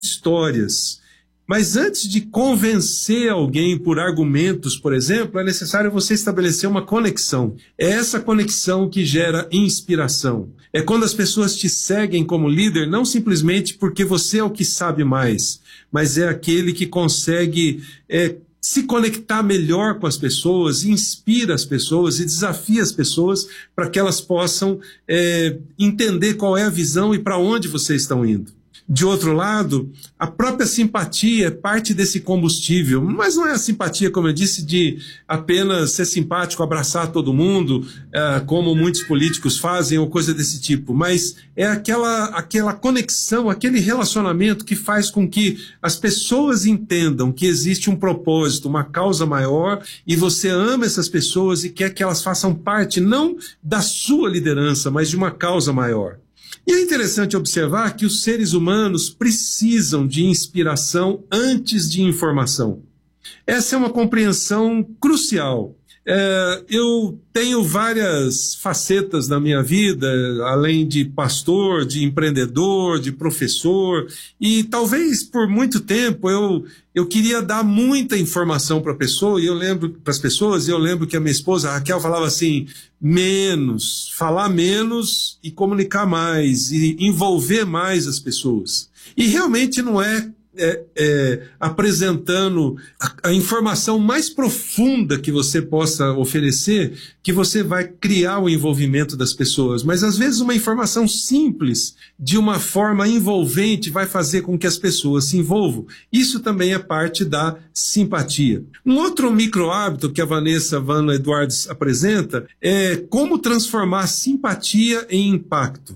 histórias. Mas antes de convencer alguém por argumentos, por exemplo, é necessário você estabelecer uma conexão. É essa conexão que gera inspiração. É quando as pessoas te seguem como líder, não simplesmente porque você é o que sabe mais, mas é aquele que consegue se conectar melhor com as pessoas, inspira as pessoas e desafia as pessoas para que elas possam entender qual é a visão e para onde vocês estão indo. De outro lado, a própria simpatia é parte desse combustível, mas não é a simpatia, como eu disse, de apenas ser simpático, abraçar todo mundo, como muitos políticos fazem, ou coisa desse tipo, mas é aquela conexão, aquele relacionamento que faz com que as pessoas entendam que existe um propósito, uma causa maior, e você ama essas pessoas e quer que elas façam parte, não da sua liderança, mas de uma causa maior. E é interessante observar que os seres humanos precisam de inspiração antes de informação. Essa é uma compreensão crucial. Eu tenho várias facetas na minha vida, além de pastor, de empreendedor, de professor, e talvez por muito tempo eu queria dar muita informação para as pessoas, e eu lembro que a minha esposa, a Raquel, falava assim, falar menos e comunicar mais, e envolver mais as pessoas. E realmente não é apresentando a informação mais profunda que você possa oferecer, que você vai criar o envolvimento das pessoas. Mas às vezes uma informação simples, de uma forma envolvente, vai fazer com que as pessoas se envolvam. Isso também é parte da simpatia. Um outro micro hábito que a Vanessa Van Edwards apresenta é como transformar simpatia em impacto.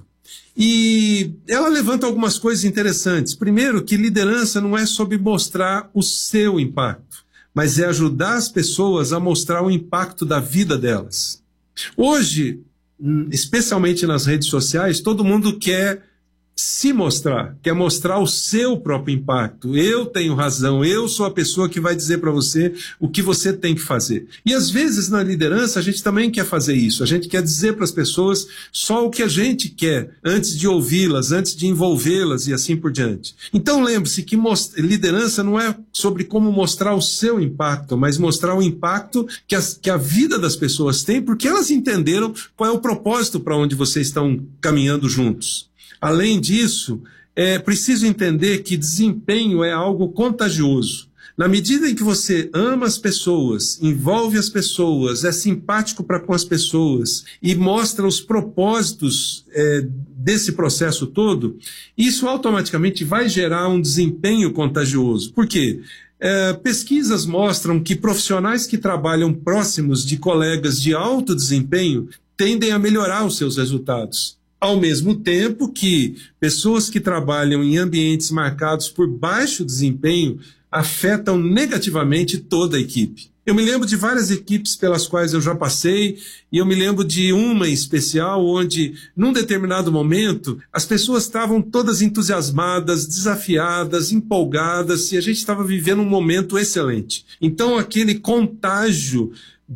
E ela levanta algumas coisas interessantes. Primeiro, que liderança não é sobre mostrar o seu impacto, mas é ajudar as pessoas a mostrar o impacto da vida delas. Hoje, especialmente nas redes sociais, todo mundo quer se mostrar, quer mostrar o seu próprio impacto. Eu tenho razão, eu sou a pessoa que vai dizer para você o que você tem que fazer. E às vezes na liderança a gente também quer fazer isso, a gente quer dizer para as pessoas só o que a gente quer, antes de ouvi-las, antes de envolvê-las e assim por diante. Então lembre-se que liderança não é sobre como mostrar o seu impacto, mas mostrar o impacto que a vida das pessoas tem, porque elas entenderam qual é o propósito para onde vocês estão caminhando juntos. Além disso, é preciso entender que desempenho é algo contagioso. Na medida em que você ama as pessoas, envolve as pessoas, é simpático para com as pessoas e mostra os propósitos desse processo todo, isso automaticamente vai gerar um desempenho contagioso. Por quê? Pesquisas mostram que profissionais que trabalham próximos de colegas de alto desempenho tendem a melhorar os seus resultados. Ao mesmo tempo que pessoas que trabalham em ambientes marcados por baixo desempenho afetam negativamente toda a equipe. Eu me lembro de várias equipes pelas quais eu já passei, e eu me lembro de uma em especial onde, num determinado momento, as pessoas estavam todas entusiasmadas, desafiadas, empolgadas, e a gente estava vivendo um momento excelente. Então, aquele contágio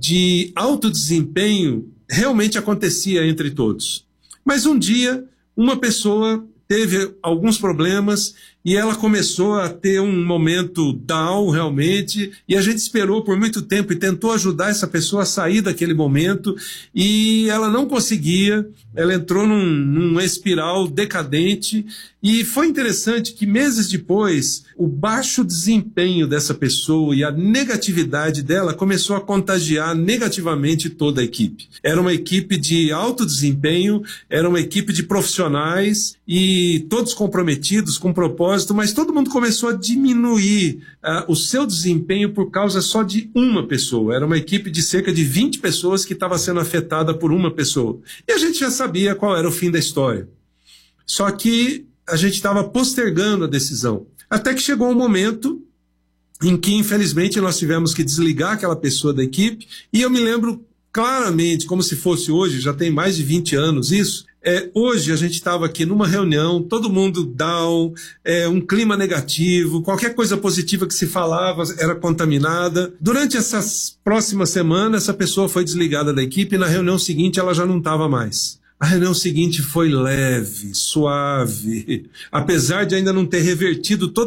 de alto desempenho realmente acontecia entre todos. Mas um dia, uma pessoa teve alguns problemas e ela começou a ter um momento down realmente, e a gente esperou por muito tempo e tentou ajudar essa pessoa a sair daquele momento, e ela não conseguia, ela entrou num espiral decadente, e foi interessante que meses depois, o baixo desempenho dessa pessoa e a negatividade dela começou a contagiar negativamente toda a equipe. Era uma equipe de alto desempenho, era uma equipe de profissionais, e todos comprometidos com propósito, mas todo mundo começou a diminuir o seu desempenho por causa só de uma pessoa. Era uma equipe de cerca de 20 pessoas que estava sendo afetada por uma pessoa. E a gente já sabia qual era o fim da história. Só que a gente estava postergando a decisão. Até que chegou um momento em que, infelizmente, nós tivemos que desligar aquela pessoa da equipe, e eu me lembro claramente, como se fosse hoje, já tem mais de 20 anos isso. Hoje a gente estava aqui numa reunião, todo mundo down, um clima negativo, qualquer coisa positiva que se falava era contaminada. Durante essas próximas semanas, essa pessoa foi desligada da equipe, e na reunião seguinte ela já não estava mais. A reunião seguinte foi leve, suave, apesar de ainda não ter revertido toda